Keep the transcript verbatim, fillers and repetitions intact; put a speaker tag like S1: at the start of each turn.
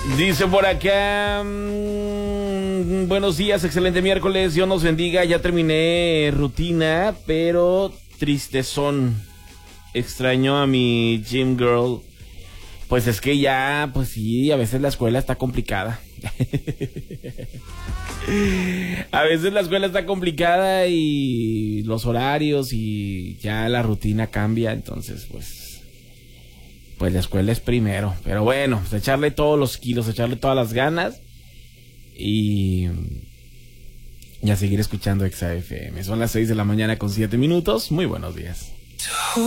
S1: Dice por acá, mmm, buenos días, excelente miércoles, Dios nos bendiga, ya terminé rutina, pero tristezón, extraño a mi gym girl, pues es que ya, pues sí, a veces la escuela está complicada, a veces la escuela está complicada y los horarios y ya la rutina cambia, entonces pues... Pues la escuela es primero. Pero bueno, pues echarle todos los kilos, echarle todas las ganas. Y... Y a seguir escuchando Exa F M. Son las seis de la mañana con siete minutos. Muy buenos días.